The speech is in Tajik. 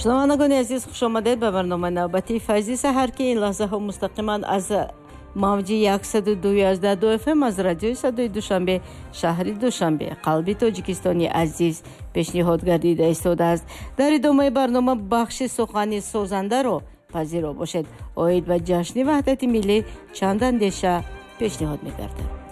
шунавандагони азиз, хушомадед ба барномаи навбатии Файзи Саҳар ки ин лаҳзаҳо мустақиман аз мавҷи 102.2 FM аз радиои Садои Душанбе шаҳри Душанбе қалби Тоҷикистони азиз пешниҳод гардида истодааст. дар идомаи барнома бахши сухани созандаро пазиро бошед. оид ба ҷашни ваҳдати миллӣ чанд андеша пешниҳод мегардад.